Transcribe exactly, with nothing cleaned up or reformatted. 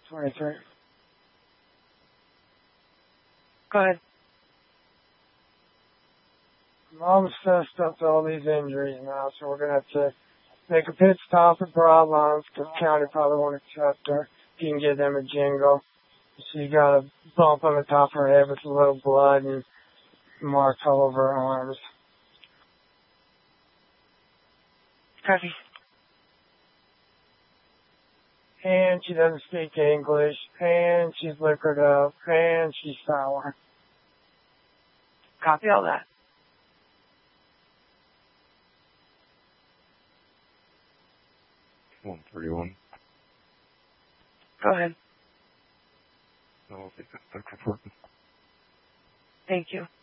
twenty-three. Go ahead. Mom's fessed up to all these injuries now, so we're going to have to make a pit stop at Broadlands because county probably won't accept her. If you can give them a jingle. She got a bump on the top of her head with a little blood and marks all over her arms. Copy. And she doesn't speak English, and she's liquored up, and she's sour. Copy all that. one thirty-one. Go ahead. No, I'll take that back report. Thank you.